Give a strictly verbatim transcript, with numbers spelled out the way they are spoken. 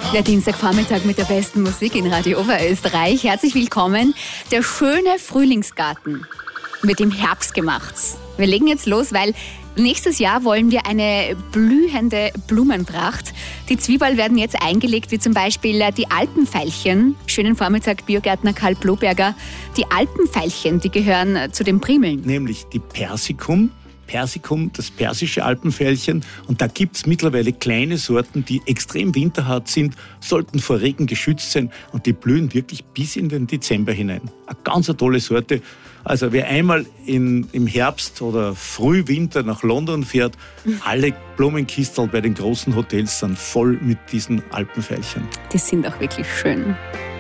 Der Dienstagvormittag mit der besten Musik in Radio Oberösterreich. Herzlich willkommen. Der schöne Frühlingsgarten wird im Herbst gemacht. Wir legen jetzt los, weil nächstes Jahr wollen wir eine blühende Blumenpracht. Die Zwiebeln werden jetzt eingelegt, wie zum Beispiel die Alpenveilchen. Schönen Vormittag, Biogärtner Karl Bloberger. Die Alpenveilchen, die gehören zu den Primeln. Nämlich die Persicum. Persicum, das persische Alpenveilchen. Und da gibt es mittlerweile kleine Sorten, die extrem winterhart sind, sollten vor Regen geschützt sein und die blühen wirklich bis in den Dezember hinein. Eine ganz eine tolle Sorte. Also wer einmal in, im Herbst oder Frühwinter nach London fährt, mhm. alle Blumenkistel bei den großen Hotels sind voll mit diesen Alpenveilchen. Die sind auch wirklich schön.